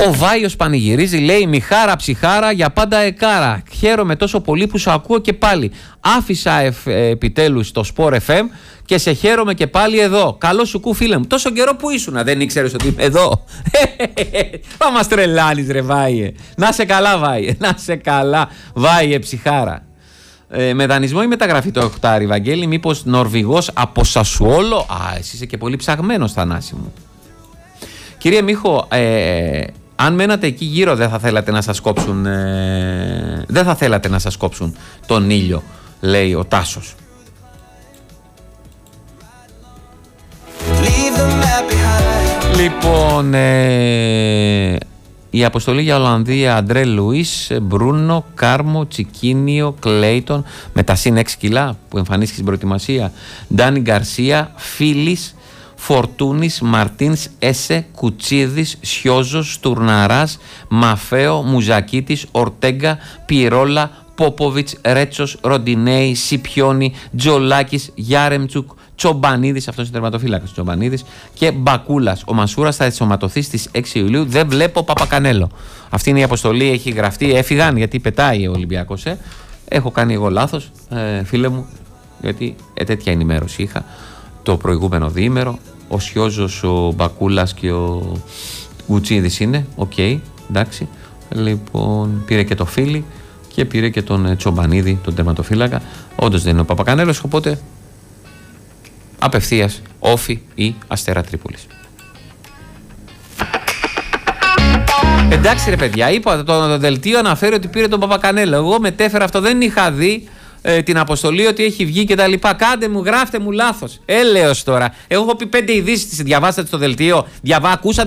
Ο Βάιος πανηγυρίζει, λέει: Μιχάρα ψυχάρα, για πάντα εκάρα. Χαίρομαι τόσο πολύ που σου ακούω και πάλι. Άφησα επιτέλους το Sport FM και σε χαίρομαι και πάλι εδώ. Καλό σου κου, φίλε μου. Τόσο καιρό που ήσουνα, δεν ήξερες ότι είμαι εδώ? Θα μας τρελάνεις, ρε Βάιε. Να σε καλά, Βάιε. Να σε καλά, Βάιε ψυχάρα. Με δανεισμό ή μεταγραφή το οχτάρι, Βαγγέλη? Μήπως Νορβηγός από Σασουόλο? Α, εσύ είσαι και πολύ ψαγμένος, Θανάση μου. Κύριε Μίχο, αν μένατε εκεί γύρω, δεν θα θέλατε να σας κόψουν, δεν θα θέλατε να σας κόψουν τον ήλιο, λέει ο Τάσος. Λοιπόν, η αποστολή για Ολλανδία: Αντρέ Λουίς, Μπρούνο, Κάρμο, Τσικίνιο, Κλέιτον, με τα συν 6 κιλά που εμφανίστηκε στην προετοιμασία, Ντάνι Γκαρσία, Φίλης, Φορτούνης, Μαρτίνς, Έσε, Κουτσίδης, Σιόζος, Στουρναράς, Μαφέο, Μουζακίτης, Ορτέγκα, Πιερόλα, Πόποβιτς, Ρέτσος, Ροντινέη, Σιπιόνι, Τζολάκης, Γιάρεμτσουκ, Τσομπανίδης, αυτός είναι τερματοφύλακας, Τσομπανίδης, και Μπακούλας. Ο Μασούρας θα ενσωματωθεί στις 6 Ιουλίου. Δεν βλέπω Παπακανέλο. Αυτή είναι η αποστολή, έχει γραφτεί. Έφυγαν γιατί πετάει ο Ολυμπιακός. Έχω κάνει εγώ λάθος, φίλε μου, γιατί τέτοια ενημέρωση είχα το προηγούμενο διήμερο. Ο Σιόζος, ο Μπακούλας και ο Γουτσίδης είναι. Οκ, εντάξει. Λοιπόν, πήρε και το Φίλι και πήρε και τον Τσομπανίδη, τον τερματοφύλακα. Όντως δεν είναι ο Παπακανέλος, οπότε απευθείας Όφη ή Αστέρα Τρίπολης. Εντάξει ρε παιδιά, είπα το δελτίο αναφέρει ότι πήρε τον Παπακανέλο. Εγώ μετέφερα αυτό, δεν είχα δει την αποστολή ότι έχει βγει και τα λοιπά. Κάντε μου, γράφτε μου λάθος. Έλεος τώρα. Εγώ έχω πει 5 ειδήσεις, διαβάσατε το δελτίο, ακούσατε